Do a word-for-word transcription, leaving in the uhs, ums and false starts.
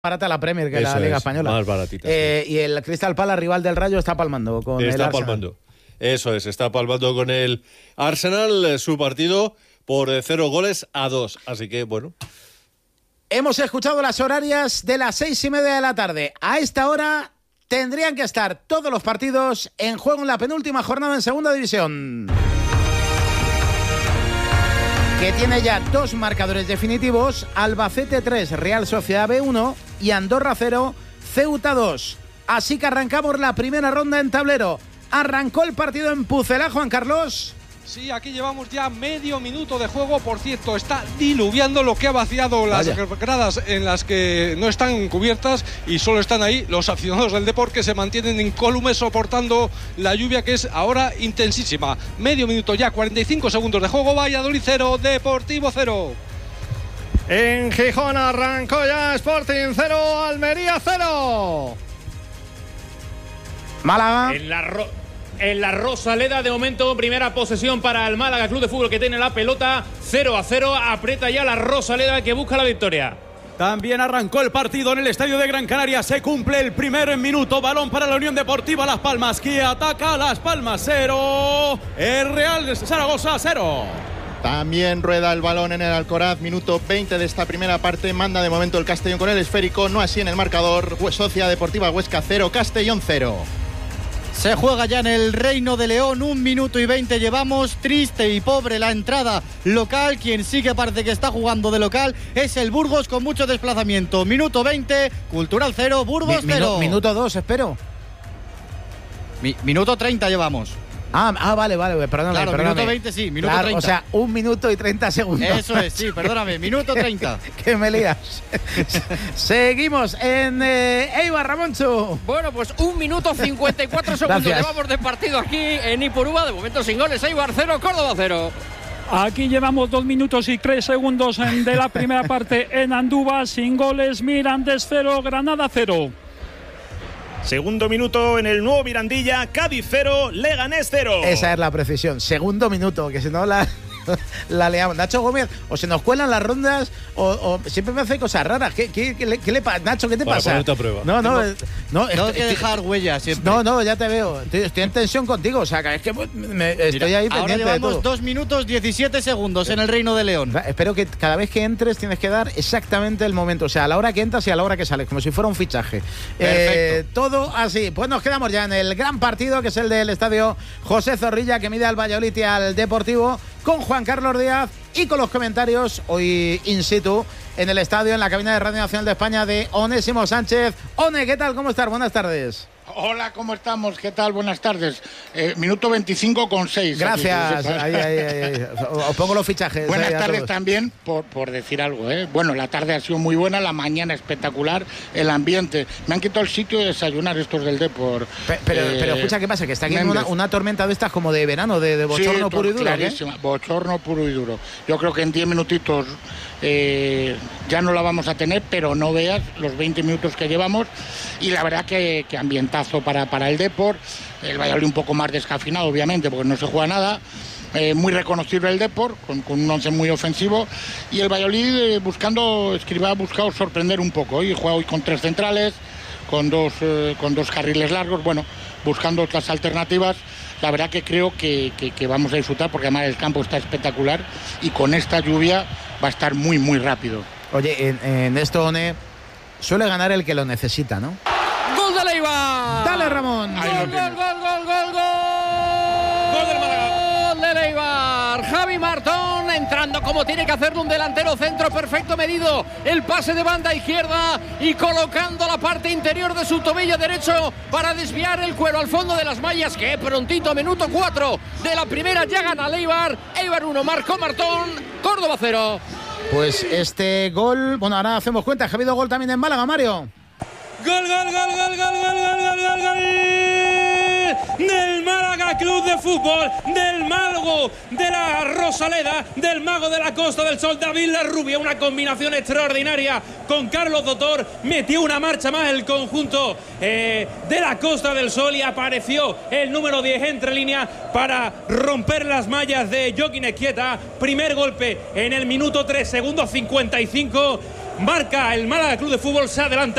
barata la Premier que Eso la Liga es, Española. más baratita. Eh, Sí. y el Crystal Palace, rival del Rayo, está palmando con está el Arsenal. palmando. Eso es, está palmando con el Arsenal eh, su partido por eh, cero goles a dos. Así que, bueno. Hemos escuchado las horarias de las seis y media de la tarde. A esta hora tendrían que estar todos los partidos en juego en la penúltima jornada en Segunda División, que tiene ya dos marcadores definitivos: Albacete tres, Real Sociedad B uno y Andorra cero, Ceuta dos. Así que arrancamos la primera ronda en tablero. Arrancó el partido en Pucelá, Juan Carlos. Sí, aquí llevamos ya medio minuto de juego. Por cierto, está diluviando, lo que ha vaciado las Vaya. gradas en las que no están cubiertas y solo están ahí los aficionados del deporte, que se mantienen incólumes soportando la lluvia, que es ahora intensísima. Medio minuto ya, cuarenta y cinco segundos de juego. Valladolid cero, Deportivo cero. En Gijón arrancó ya Sporting cero, Almería cero. Málaga. En la, ro en la Rosaleda, de momento, primera posesión para el Málaga Club de Fútbol, que tiene la pelota. Cero a cero, aprieta ya la Rosaleda, que busca la victoria. También arrancó el partido en el estadio de Gran Canaria. Se cumple el primer minuto. Balón para la Unión Deportiva Las Palmas, que ataca a Las Palmas cero. El Real Zaragoza cero. También rueda el balón en el Alcoraz, minuto veinte de esta primera parte. Manda de momento el Castellón con el esférico, no así en el marcador. Sociedad Deportiva Huesca cero, Castellón cero. Se juega ya en el Reino de León, un minuto y veinte llevamos. Triste y pobre la entrada local. Quien sí que parece que está jugando de local es el Burgos, con mucho desplazamiento. Minuto veinte, Cultural cero, Burgos Mi, cero. minu minuto dos, espero. Mi, minuto treinta llevamos. Ah, ah, vale, vale, perdóname, Claro, perdóname. minuto veinte sí, minuto Claro, treinta. o sea, un minuto y treinta segundos. Eso es, sí, perdóname, minuto treinta. Que me lías. Seguimos en eh, Eibar, Ramoncho. Bueno, pues un minuto cincuenta y cuatro segundos Gracias. llevamos de partido aquí en Ipurúa. De momento sin goles, Eibar cero, Córdoba cero. Aquí llevamos dos minutos y tres segundos de la primera parte en Andúba, sin goles. Mirandés cero, Granada cero. Segundo minuto en el nuevo Mirandilla. Cádiz cero, Leganés cero. Esa es la precisión. Segundo minuto, que si no la, la leamos. Nacho Gómez, o se nos cuelan las rondas, o, o siempre me hace cosas raras. ¿Qué, qué, qué le, qué le pasa? Nacho, ¿qué te Para pasa? ponerte a prueba. No, no, Tengo- eh, no. Tengo estoy- que dejar huellas siempre. No, no, ya te veo. Estoy, estoy en tensión contigo. O sea, que es que me- estoy Mira, ahí ahora pendiente de llevamos todo. dos minutos diecisiete segundos en el Reino de León. Va, Espero que cada vez que entres tienes que dar exactamente el momento, o sea, a la hora que entras y a la hora que sales, como si fuera un fichaje. Eh, todo así. Pues nos quedamos ya en el gran partido, que es el del estadio José Zorrilla, que mide al Valladolid y al Deportivo, con Juan Carlos Díaz y con los comentarios hoy in situ en el estadio, en la cabina de Radio Nacional de España, de Onésimo Sánchez. One, ¿qué tal? ¿Cómo estás? Buenas tardes. Hola, ¿cómo estamos? ¿Qué tal? Buenas tardes. Eh, minuto veinticinco con seis. Gracias. Ahí, ahí, ahí. Os pongo los fichajes. Buenas ahí a tardes todos. también, por, por decir algo, ¿eh? Bueno, la tarde ha sido muy buena, la mañana espectacular, el ambiente. Me han quitado el sitio de desayunar estos del Depor. Pe- Pero, Eh, pero escucha, ¿qué pasa? Que está aquí una, Méndez. una tormenta de estas como de verano, de, de bochorno Sí, puro y duro, ¿o qué? clarísima. Bochorno puro y duro. Yo creo que en diez minutitos eh, ya no la vamos a tener, pero no veas los veinte minutos que llevamos. Y la verdad que, que ambientazo para, para el Depor. El Valladolid un poco más descafinado, obviamente, porque no se juega nada. Eh, muy reconocible el Depor, con, con un once muy ofensivo. Y el Valladolid eh, buscando, Escribá ha buscado sorprender un poco. Y juega hoy con tres centrales, con dos, eh, con dos carriles largos, bueno, buscando otras alternativas. La verdad que creo que, que, que vamos a disfrutar, porque además el campo está espectacular y con esta lluvia va a estar muy, muy rápido. Oye, en, en esto, One, suele ganar el que lo necesita, ¿no? ¡Gol de Eibar! Dale, Ramón. ¡Gol, gol, gol, gol, gol, gol! ¡Gol del Málaga! ¡Gol del Eibar! Javi Martón entrando como tiene que hacerlo un delantero centro perfecto medido. El pase de banda izquierda y colocando la parte interior de su tobillo derecho para desviar el cuero al fondo de las mallas. ¡Qué prontito! Minuto cuatro de la primera, ya gana el Eibar. Eibar uno, marcó Martón, Córdoba cero. Pues este gol, bueno, ahora hacemos cuenta, que ha habido gol también en Málaga, Mario. Gol, gol, gol, gol, gol, gol, gol, gol, gol, gol del Málaga Club de Fútbol, del mago de la Rosaleda, del mago de la Costa del Sol, David Larrubia. Una combinación extraordinaria con Carlos Dotor. Metió una marcha más el conjunto eh, de la Costa del Sol y apareció el número diez entre líneas para romper las mallas de Joaquín Esquieta. Primer golpe en el minuto tres, segundo cincuenta y cinco. marca el Málaga Club de Fútbol, se adelanta